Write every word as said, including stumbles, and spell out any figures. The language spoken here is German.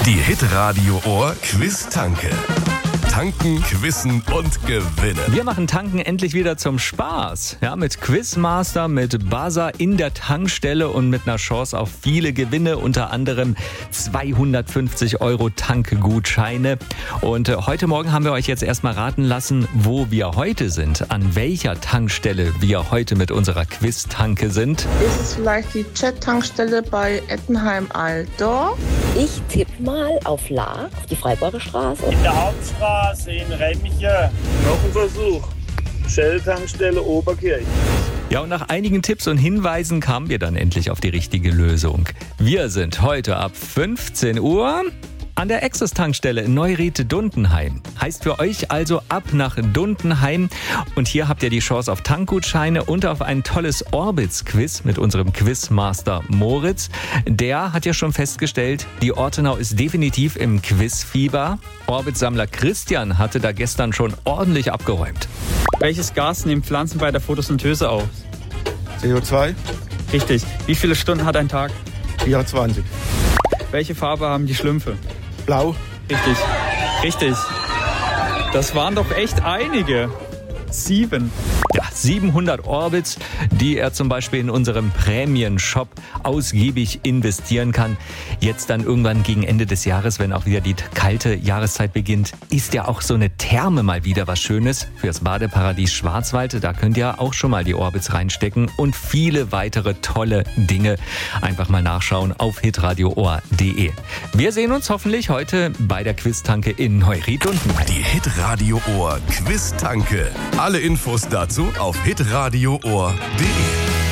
Die Hitradio Ohr Quiz-Tanke. Tanken, Quizzen und Gewinnen. Wir machen Tanken endlich wieder zum Spaß. Ja, mit Quizmaster, mit Buzzer in der Tankstelle und mit einer Chance auf viele Gewinne, unter anderem zweihundertfünfzig Euro Tankgutscheine. Und äh, heute Morgen haben wir euch jetzt erstmal raten lassen, wo wir heute sind, an welcher Tankstelle wir heute mit unserer Quiz-Tanke sind. Ist es vielleicht die Chat-Tankstelle bei Ettenheim-Altdorf? Ich tippe mal auf La, auf die Freiburger Straße. In der Hauptstraße in Remmiche. Noch ein Versuch. Shell-Tankstelle Oberkirch. Ja, und nach einigen Tipps und Hinweisen kamen wir dann endlich auf die richtige Lösung. Wir sind heute ab fünfzehn Uhr an der Exos-Tankstelle in Neuried-Dundenheim. Heißt für euch also ab nach Dundenheim. Und hier habt ihr die Chance auf Tankgutscheine und auf ein tolles Orbitz-Quiz mit unserem Quizmaster Moritz. Der hat ja schon festgestellt, die Ortenau ist definitiv im Quizfieber. Orbitz-Sammler Christian hatte da gestern schon ordentlich abgeräumt. Welches Gas nehmen Pflanzen bei der Photosynthese auf? C O zwei. Richtig. Wie viele Stunden hat ein Tag? vierundzwanzig. Welche Farbe haben die Schlümpfe? Blau. Richtig. Richtig. Das waren doch echt einige. Sieben. Ja, siebenhundert Orbits, die er zum Beispiel in unserem Prämien-Shop ausgiebig investieren kann. Jetzt dann irgendwann gegen Ende des Jahres, wenn auch wieder die kalte Jahreszeit beginnt, ist ja auch so eine Therme mal wieder was Schönes fürs Badeparadies Schwarzwald. Da könnt ihr auch schon mal die Orbits reinstecken und viele weitere tolle Dinge. Einfach mal nachschauen auf hitradio ohr punkt de. Wir sehen uns hoffentlich heute bei der Quiz-Tanke in Neuried-Dundenheim. Die Hitradio Ohr Quiz-Tanke. Alle Infos dazu auf hitradio ohr punkt de.